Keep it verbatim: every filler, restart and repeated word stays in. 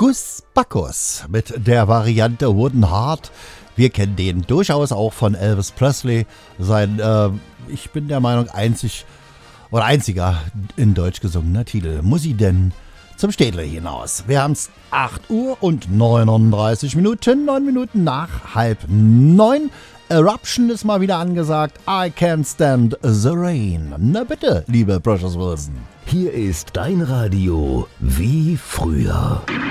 Gus Bacchus mit der Variante Wooden Heart. Wir kennen den durchaus auch von Elvis Presley. Sein, äh, ich bin der Meinung, einzig oder einziger in Deutsch gesungener Titel. Muss ich denn zum Städtler hinaus? Wir haben es acht Uhr und neununddreißig Minuten, neun Minuten nach halb neun. Eruption ist mal wieder angesagt. I Can't Stand the Rain. Na bitte, liebe Precious Wilson. Hier ist dein Radio wie früher.